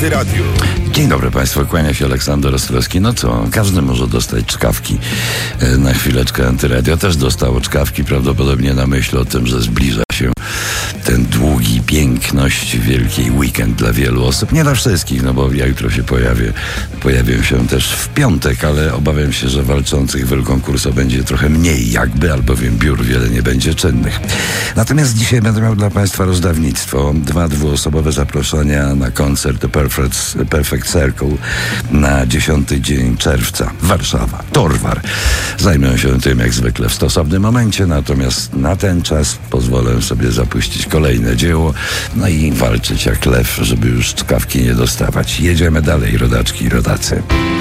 Antyradiu. Dzień dobry Państwu, kłania się Aleksander Ostrowski. No co, każdy może dostać czkawki. Na chwileczkę Antyradio też dostało czkawki, prawdopodobnie na myśl o tym, że zbliża się ten długi, piękność wielkiej weekend dla wielu osób. Nie dla wszystkich, no bo ja jutro się pojawię się też w piątek, ale obawiam się, że walczących w konkursu będzie trochę mniej jakby, albowiem biur wiele nie będzie czynnych. Natomiast dzisiaj będę miał dla Państwa rozdawnictwo. 2 dwuosobowe zaproszenia na koncert Perfect Circle na 10 dzień czerwca. Warszawa, Torwar. Zajmę się tym jak zwykle w stosownym momencie, natomiast na ten czas pozwolę sobie zapuścić kolejne dzieło, no i walczyć jak lew, żeby już czkawki nie dostawać. Jedziemy dalej, rodaczki i rodacy.